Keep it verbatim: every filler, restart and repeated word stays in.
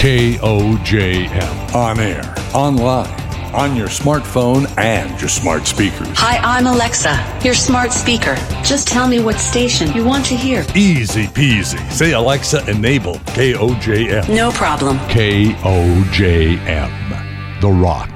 K O J M. On air, online, on your smartphone and your smart speakers. Hi, I'm Alexa, your smart speaker. Just tell me what station you want to hear. Easy peasy. Say, Alexa, enable K O J M. No problem. K O J M. The Rock.